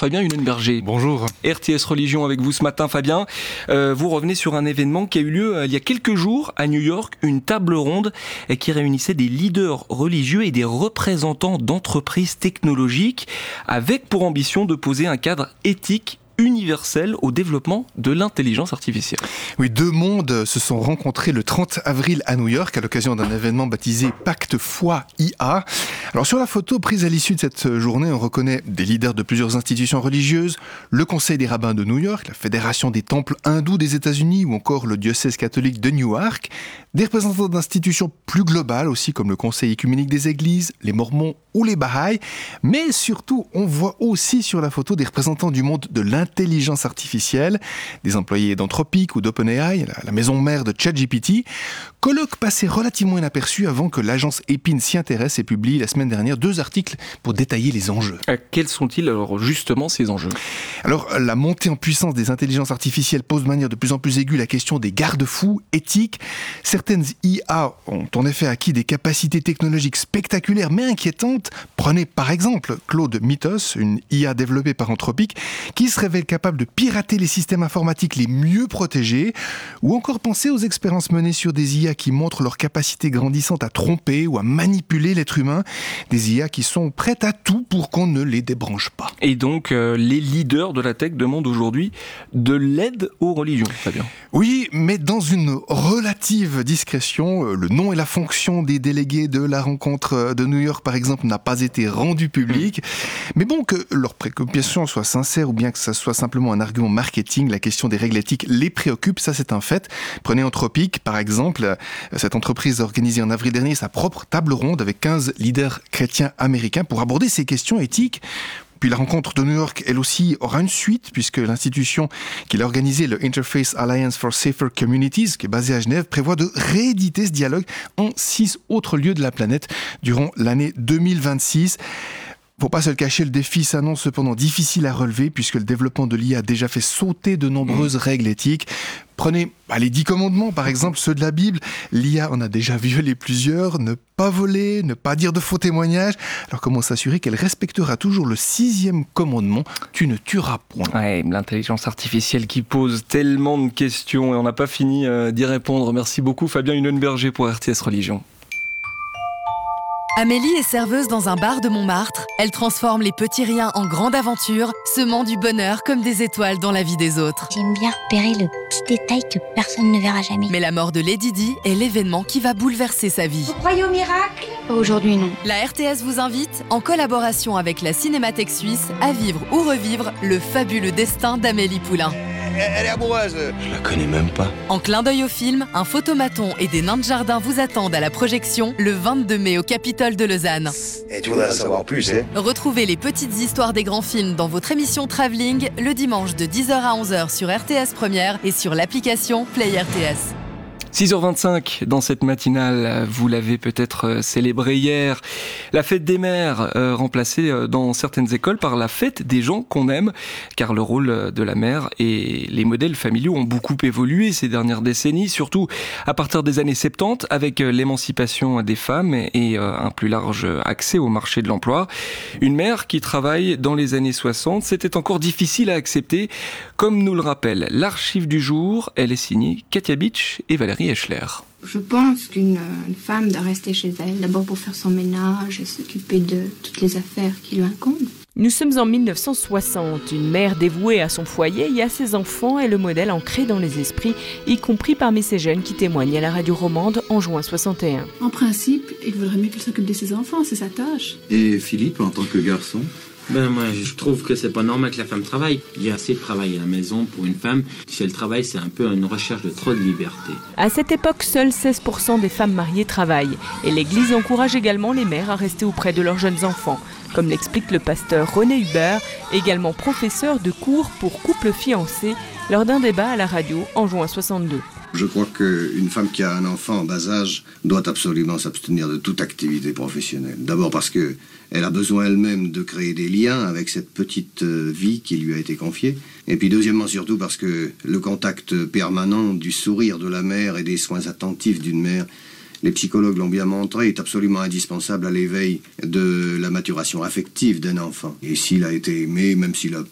Fabien Hunenberger. Bonjour. RTS Religion avec vous ce matin, Fabien. Vous revenez sur un événement qui a eu lieu il y a quelques jours à New York, une table ronde qui réunissait des leaders religieux et des représentants d'entreprises technologiques avec pour ambition de poser un cadre éthique universel au développement de l'intelligence artificielle. Oui, deux mondes se sont rencontrés le 30 avril à New York à l'occasion d'un événement baptisé Pacte Foi IA. Alors sur la photo prise à l'issue de cette journée, on reconnaît des leaders de plusieurs institutions religieuses, le Conseil des rabbins de New York, la Fédération des temples hindous des États-Unis ou encore le diocèse catholique de Newark, des représentants d'institutions plus globales aussi comme le Conseil écuménique des églises, les Mormons ou les Bahaïs, mais surtout on voit aussi sur la photo des représentants du monde de l'intelligence artificielle, des employés d'Anthropic ou d'OpenAI, la maison mère de ChatGPT, colloque passé relativement inaperçu avant que l'agence Epin s'y intéresse et publie la semaine dernière 2 articles pour détailler les enjeux. Quels sont-ils alors justement ces enjeux ? Alors la montée en puissance des intelligences artificielles pose de manière de plus en plus aiguë la question des garde-fous éthiques. Certaines IA ont en effet acquis des capacités technologiques spectaculaires mais inquiétantes. Prenez par exemple Claude Mythos, une IA développée par Anthropic, qui se révèle capable de pirater les systèmes informatiques les mieux protégés, ou encore pensez aux expériences menées sur des IA qui montrent leur capacité grandissante à tromper ou à manipuler l'être humain, des IA qui sont prêtes à tout pour qu'on ne les débranche pas. Et donc les leaders de la tech demandent aujourd'hui de l'aide aux religions, Fabien. Oui, mais dans une relative discrétion. Le nom et la fonction des délégués de la rencontre de New York, par exemple, n'a pas été rendu public. Mais bon, que leurs préoccupations soient sincères ou bien que ça soit simplement un argument marketing, la question des règles éthiques les préoccupe, ça c'est un fait. Prenez Anthropic, par exemple. Cette entreprise a organisé en avril dernier sa propre table ronde avec 15 leaders chrétiens américains pour aborder ces questions éthiques. Puis la rencontre de New York, elle aussi, aura une suite, puisque l'institution qui l'a organisée, le Interface Alliance for Safer Communities, qui est basée à Genève, prévoit de rééditer ce dialogue en 6 autres lieux de la planète durant l'année 2026. Faut pas se le cacher, le défi s'annonce cependant difficile à relever, puisque le développement de l'IA a déjà fait sauter de nombreuses règles éthiques. Prenez les 10 commandements, par exemple, ceux de la Bible. L'IA en a déjà violé plusieurs. Ne pas voler, ne pas dire de faux témoignages. Alors comment s'assurer qu'elle respectera toujours le 6e commandement ? Tu ne tueras point. Ouais, l'intelligence artificielle qui pose tellement de questions et on n'a pas fini d'y répondre. Merci beaucoup Fabien Hunenberger pour RTS Religion. Amélie est serveuse dans un bar de Montmartre. Elle transforme les petits riens en grandes aventures, semant du bonheur comme des étoiles dans la vie des autres. J'aime bien repérer le petit détail que personne ne verra jamais. Mais la mort de Lady Di est l'événement qui va bouleverser sa vie. Vous croyez au miracle ? Aujourd'hui, non. La RTS vous invite, en collaboration avec la Cinémathèque suisse, à vivre ou revivre le fabuleux destin d'Amélie Poulain. Elle est amoureuse. Je la connais même pas. En clin d'œil au film, un photomaton et des nains de jardin vous attendent à la projection le 22 mai au Capitole de Lausanne. Et tu voudrais en savoir plus, hein ? Retrouvez les petites histoires des grands films dans votre émission Travelling le dimanche de 10h à 11h sur RTS Première et sur l'application Play RTS. 6h25 dans cette matinale, vous l'avez peut-être célébré hier, la fête des mères remplacée dans certaines écoles par la fête des gens qu'on aime, car le rôle de la mère et les modèles familiaux ont beaucoup évolué ces dernières décennies, surtout à partir des années 70 avec l'émancipation des femmes et un plus large accès au marché de l'emploi. Une mère qui travaille dans les années 60, c'était encore difficile à accepter, comme nous le rappelle l'archive du jour. Elle est signée Katia Beach et Valérie Eschler. Je pense qu'une femme doit rester chez elle, d'abord pour faire son ménage et s'occuper de toutes les affaires qui lui incombent. Nous sommes en 1960. Une mère dévouée à son foyer et à ses enfants est le modèle ancré dans les esprits, y compris parmi ces jeunes qui témoignent à la radio romande en juin 61. En principe, il vaudrait mieux qu'elle s'occupe de ses enfants, c'est sa tâche. Et Philippe, en tant que garçon ? Moi, je trouve que c'est pas normal que la femme travaille. Il y a assez de travail à la maison pour une femme. Si elle travaille, c'est un peu une recherche de trop de liberté. À cette époque, seuls 16% des femmes mariées travaillent. Et l'Église encourage également les mères à rester auprès de leurs jeunes enfants. Comme l'explique le pasteur René Hubert, également professeur de cours pour couples fiancés, lors d'un débat à la radio en juin 62. Je crois qu'une femme qui a un enfant en bas âge doit absolument s'abstenir de toute activité professionnelle. D'abord parce qu'elle a besoin elle-même de créer des liens avec cette petite vie qui lui a été confiée. Et puis deuxièmement surtout parce que le contact permanent du sourire de la mère et des soins attentifs d'une mère, les psychologues l'ont bien montré, est absolument indispensable à l'éveil de la maturation affective d'un enfant. Et s'il a été aimé, même s'il a